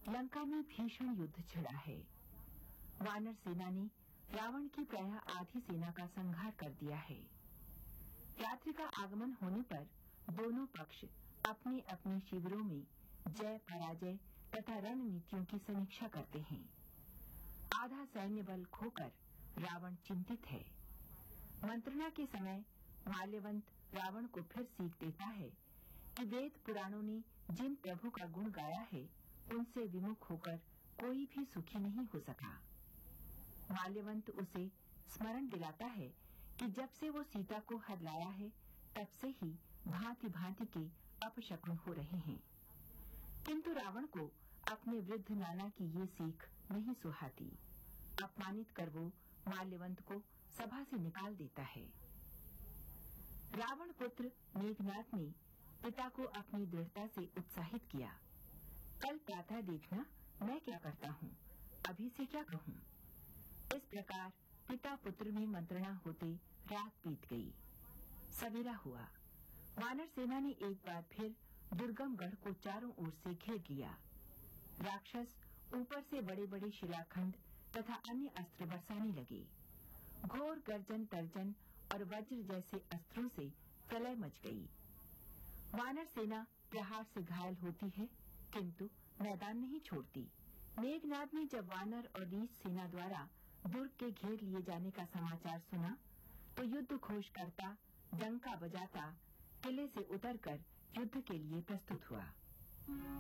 लंका में भीषण युद्ध छिड़ा है। वानर सेना ने रावण की प्रायः आधी सेना का संहार कर दिया है। रात्रि का आगमन होने पर दोनों पक्ष अपने अपने शिविरों में जय पराजय तथा रणनीतियों की समीक्षा करते हैं। आधा सैन्य बल खोकर रावण चिंतित है। मंत्रणा के समय माल्यवंत रावण को फिर सीख देता है कि वेद पुराणों ने जिन प्रभु का गुण गाया है उनसे विमुख होकर कोई भी सुखी नहीं हो सका। माल्यवंत उसे स्मरण दिलाता है कि जब से वो सीता को हर लाया है तब से ही भांति भांति के अपशकुन हो रहे हैं। किंतु रावण को अपने वृद्ध नाना की ये सीख नहीं सुहाती। अपमानित कर वो माल्यवंत को सभा से निकाल देता है। रावण पुत्र मेघनाद ने पिता को अपनी दृढ़ता से उत्साहित किया। कल प्रातः देखना मैं क्या करता हूँ, अभी से क्या कहूँ। इस प्रकार पिता पुत्र में मंत्रणा होते रात बीत गई। सवेरा हुआ। वानर सेना ने एक बार फिर दुर्गम गढ़ को चारों ओर से घेर लिया। राक्षस ऊपर से बड़े बड़े शिलाखंड तथा अन्य अस्त्र बरसाने लगे। घोर गर्जन तर्जन और वज्र जैसे अस्त्रों से प्रलय मच गई। वानर सेना प्रहार से घायल होती है किंतु मैदान नहीं छोड़ती। मेघनाद ने जब वानर और रीछ सेना द्वारा दुर्ग के घेर लिए जाने का समाचार सुना तो युद्ध घोष करता, डंका बजाता किले से उतरकर युद्ध के लिए प्रस्तुत हुआ।